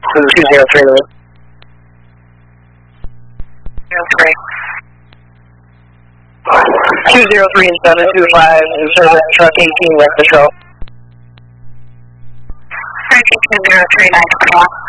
203. 203 and 725 is service truck 18 West Patrol. 203, 921.